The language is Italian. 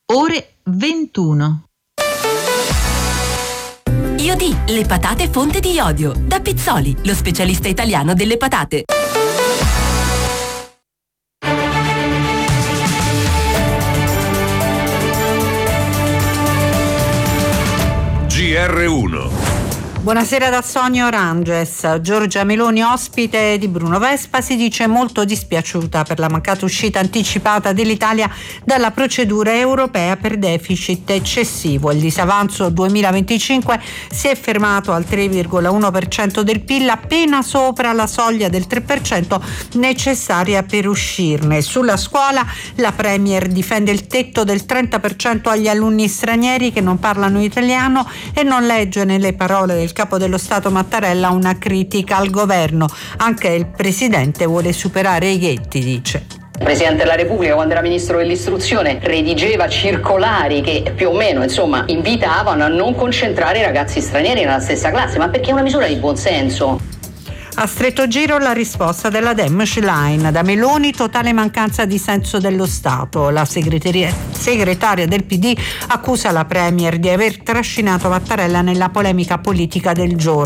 ore 21. Iodi, le patate fonte di iodio. Da Pizzoli, lo specialista italiano delle patate. GR1. Buonasera da Sonia Oranges. Giorgia Meloni, ospite di Bruno Vespa, si dice molto dispiaciuta per la mancata uscita anticipata dell'Italia dalla procedura europea per deficit eccessivo. Il disavanzo 2025 si è fermato al 3,1% del PIL, appena sopra la soglia del 3% necessaria per uscirne. Sulla scuola la Premier difende il tetto del 30% agli alunni stranieri che non parlano italiano e non legge nelle parole del capo dello Stato Mattarella una critica al governo. Anche il presidente vuole superare i ghetti, dice. Il Presidente della Repubblica, quando era Ministro dell'Istruzione, redigeva circolari che più o meno, invitavano a non concentrare i ragazzi stranieri nella stessa classe, ma perché è una misura di buonsenso. A stretto giro la risposta della Line. Da Meloni totale mancanza di senso dello Stato. La segretaria del PD accusa la Premier di aver trascinato Mattarella nella polemica politica del giorno.